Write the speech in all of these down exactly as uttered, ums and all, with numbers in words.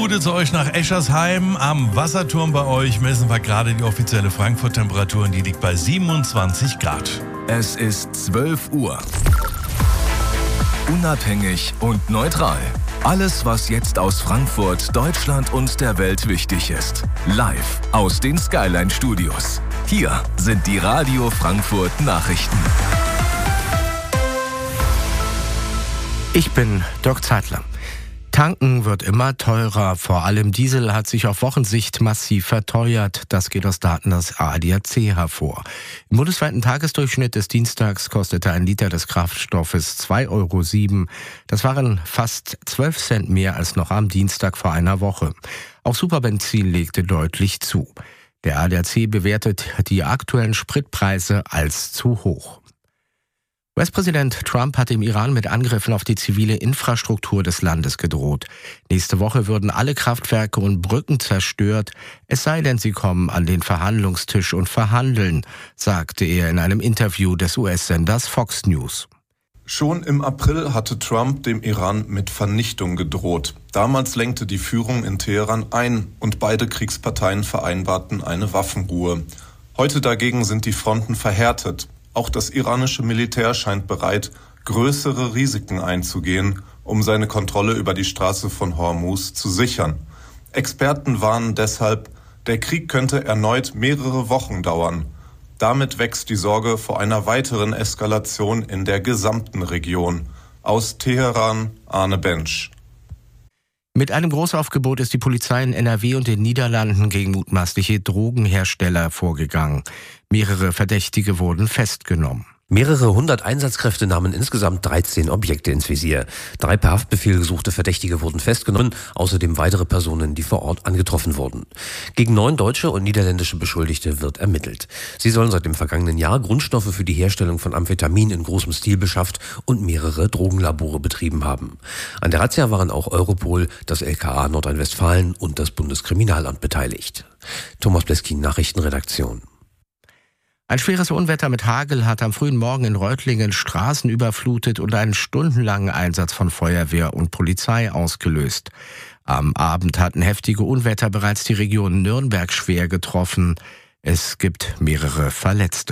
Gute zu euch nach Eschersheim. Am Wasserturm bei euch messen wir gerade die offizielle Frankfurt-Temperatur und die liegt bei siebenundzwanzig Grad. Es ist zwölf Uhr. Unabhängig und neutral. Alles, was jetzt aus Frankfurt, Deutschland und der Welt wichtig ist. Live aus den Skyline Studios. Hier sind die Radio Frankfurt Nachrichten. Ich bin Dirk Zeitler. Tanken wird immer teurer. Vor allem Diesel hat sich auf Wochensicht massiv verteuert. Das geht aus Daten des A D A C hervor. Im bundesweiten Tagesdurchschnitt des Dienstags kostete ein Liter des Kraftstoffes zwei Euro sieben. Das waren fast zwölf Cent mehr als noch am Dienstag vor einer Woche. Auch Superbenzin legte deutlich zu. Der A D A C bewertet die aktuellen Spritpreise als zu hoch. U S-Präsident Trump hat im Iran mit Angriffen auf die zivile Infrastruktur des Landes gedroht. Nächste Woche würden alle Kraftwerke und Brücken zerstört, es sei denn, sie kommen an den Verhandlungstisch und verhandeln, sagte er in einem Interview des U S-Senders Fox News. Schon im April hatte Trump dem Iran mit Vernichtung gedroht. Damals lenkte die Führung in Teheran ein und beide Kriegsparteien vereinbarten eine Waffenruhe. Heute dagegen sind die Fronten verhärtet. Auch das iranische Militär scheint bereit, größere Risiken einzugehen, um seine Kontrolle über die Straße von Hormuz zu sichern. Experten warnen deshalb, der Krieg könnte erneut mehrere Wochen dauern. Damit wächst die Sorge vor einer weiteren Eskalation in der gesamten Region. Aus Teheran, Arne Bensch. Mit einem Großaufgebot ist die Polizei in N R W und den Niederlanden gegen mutmaßliche Drogenhersteller vorgegangen. Mehrere Verdächtige wurden festgenommen. Mehrere hundert Einsatzkräfte nahmen insgesamt dreizehn Objekte ins Visier. Drei per Haftbefehl gesuchte Verdächtige wurden festgenommen, außerdem weitere Personen, die vor Ort angetroffen wurden. Gegen neun deutsche und niederländische Beschuldigte wird ermittelt. Sie sollen seit dem vergangenen Jahr Grundstoffe für die Herstellung von Amphetamin in großem Stil beschafft und mehrere Drogenlabore betrieben haben. An der Razzia waren auch Europol, das L K A Nordrhein-Westfalen und das Bundeskriminalamt beteiligt. Thomas Bleskin, Nachrichtenredaktion. Ein schweres Unwetter mit Hagel hat am frühen Morgen in Reutlingen Straßen überflutet und einen stundenlangen Einsatz von Feuerwehr und Polizei ausgelöst. Am Abend hatten heftige Unwetter bereits die Region Nürnberg schwer getroffen. Es gibt mehrere Verletzte.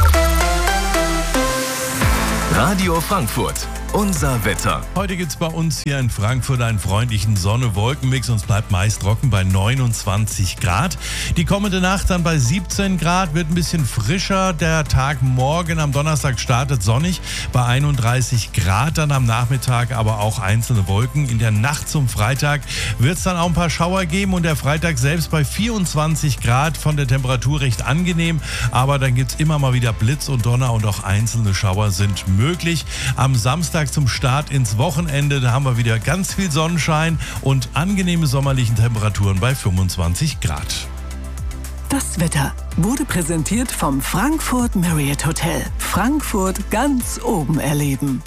Radio Frankfurt, unser Wetter. Heute gibt es bei uns hier in Frankfurt einen freundlichen Sonne-Wolken-Mix und es bleibt meist trocken bei neunundzwanzig Grad. Die kommende Nacht dann bei siebzehn Grad, wird ein bisschen frischer. Der Tag morgen am Donnerstag startet sonnig bei einunddreißig Grad, dann am Nachmittag aber auch einzelne Wolken. In der Nacht zum Freitag wird es dann auch ein paar Schauer geben und der Freitag selbst bei vierundzwanzig Grad, von der Temperatur recht angenehm. Aber dann gibt es immer mal wieder Blitz und Donner und auch einzelne Schauer sind möglich. Am Samstag zum Start ins Wochenende, da haben wir wieder ganz viel Sonnenschein und angenehme sommerliche Temperaturen bei fünfundzwanzig Grad. Das Wetter wurde präsentiert vom Frankfurt Marriott Hotel. Frankfurt ganz oben erleben.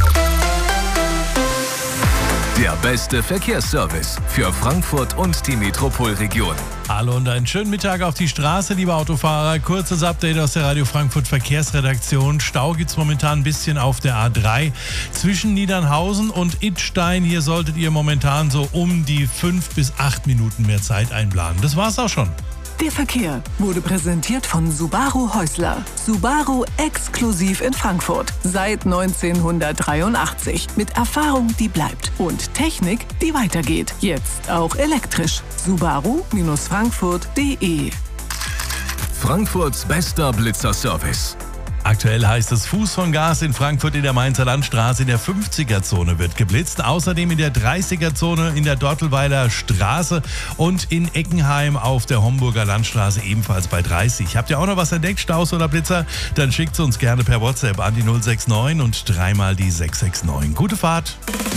Der beste Verkehrsservice für Frankfurt und die Metropolregion. Hallo und einen schönen Mittag auf die Straße, liebe Autofahrer. Kurzes Update aus der Radio Frankfurt Verkehrsredaktion. Stau gibt es momentan ein bisschen auf der A drei zwischen Niedernhausen und Idstein. Hier solltet ihr momentan so um die fünf bis acht Minuten mehr Zeit einplanen. Das war's auch schon. Der Verkehr wurde präsentiert von Subaru Häusler. Subaru exklusiv in Frankfurt. Seit neunzehnhundertdreiundachtzig. Mit Erfahrung, die bleibt. Und Technik, die weitergeht. Jetzt auch elektrisch. Subaru Frankfurt punkt de. Frankfurts bester Blitzerservice. Aktuell heißt es Fuß von Gas in Frankfurt in der Mainzer Landstraße in der fünfziger-Zone wird geblitzt. Außerdem in der dreißiger-Zone in der Dortelweiler Straße und in Eckenheim auf der Homburger Landstraße ebenfalls bei dreißig. Habt ihr auch noch was entdeckt, Staus oder Blitzer? Dann schickt es uns gerne per WhatsApp an die null sechs neun und dreimal die sechs sechs neun. Gute Fahrt!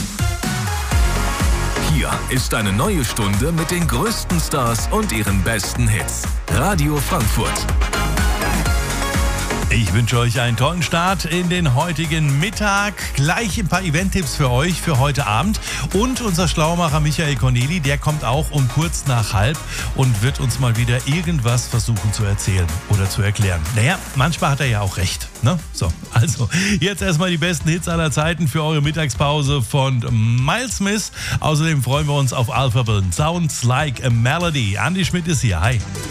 Hier ist eine neue Stunde mit den größten Stars und ihren besten Hits. Radio Frankfurt. Ich wünsche euch einen tollen Start in den heutigen Mittag. Gleich ein paar Event-Tipps für euch für heute Abend. Und unser Schlaumacher Michael Corneli, der kommt auch um kurz nach halb und wird uns mal wieder irgendwas versuchen zu erzählen oder zu erklären. Naja, manchmal hat er ja auch recht. Ne? So, also jetzt erstmal die besten Hits aller Zeiten für eure Mittagspause von Miles Smith. Außerdem freuen wir uns auf Alphabet. Sounds Like a Melody. Andy Schmidt ist hier. Hi.